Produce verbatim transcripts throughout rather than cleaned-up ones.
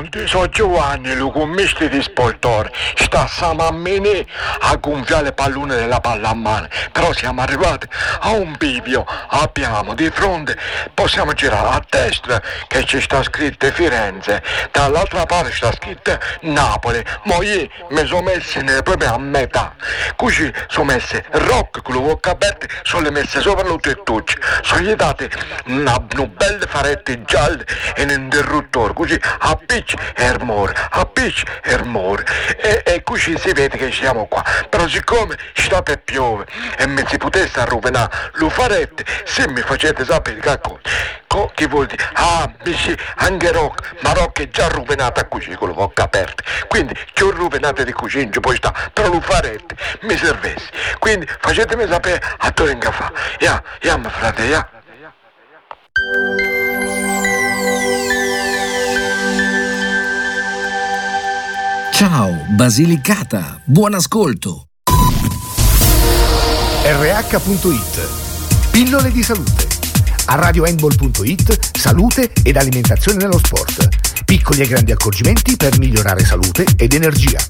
Senti, so Giovanni, lo commesso di sportore, sta a mammene a gonfiare le pallone della palla a mano, però siamo arrivati a un bivio, abbiamo di fronte, possiamo girare a destra che ci sta scritto Firenze, dall'altra parte sta scritto Napoli, ma io mi sono messo proprio a metà, così sono messe rock con le bocche aperte, sono le messe sopra lo tettuccio, sono gli date una, una bella farette gialla e un interruttore, così a pitch e rumore, a pitch e rumore, e, e così si vede che siamo qua, però siccome sta per piove e mi si potesse rovinare lo farette, se mi facete sapere che cosa, co, che vuol dire, ah, sì, anche rock, ma rock è già rovinata così con le bocche aperte, quindi più rovinata di così non ci può stare, però lo farette, mi servesse, quindi facetemi sapere a dove che fa, ya, ya, mio frate, ya. Ciao, Basilicata, buon ascolto. R H punto it, pillole di salute. A radio handball punto it, salute ed alimentazione nello sport. Piccoli e grandi accorgimenti per migliorare salute ed energia.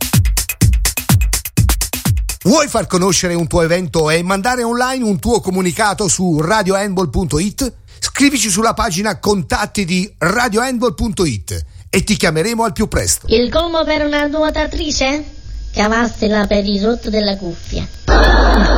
Vuoi far conoscere un tuo evento e mandare online un tuo comunicato su radio handball punto it? Scrivici sulla pagina contatti di radio handball punto it e ti chiameremo al più presto. Il colmo per una nuotatrice? Cavassela per il rotto della cuffia.